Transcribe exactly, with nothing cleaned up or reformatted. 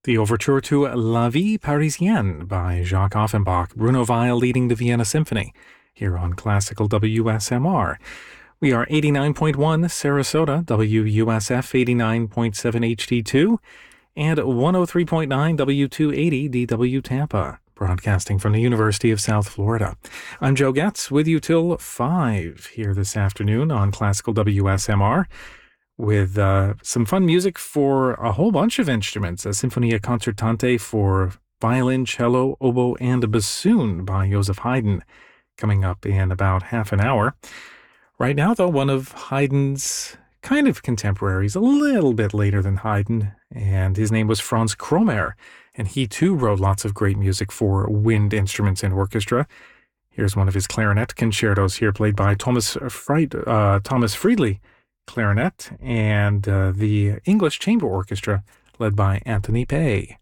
The overture to La Vie Parisienne by Jacques Offenbach, Bruno Weil leading the Vienna Symphony, here on Classical W S M R. We are eighty-nine point one Sarasota, W U S F eighty-nine point seven H D two, and one oh three point nine W two eighty D W Tampa, broadcasting from the University of South Florida. I'm Joe Getz, with you till five here this afternoon on Classical W S M R, with uh, some fun music for a whole bunch of instruments. A Sinfonia Concertante for violin, cello, oboe, and a bassoon by Joseph Haydn, coming up in about half an hour. Right now, though, one of Haydn's kind of contemporaries, a little bit later than Haydn, and his name was Franz Kromer, and he too wrote lots of great music for wind instruments and orchestra. Here's one of his clarinet concertos here, played by Thomas Fried, uh, Thomas Friedli clarinet, and uh, the English Chamber Orchestra, led by Anthony Pay.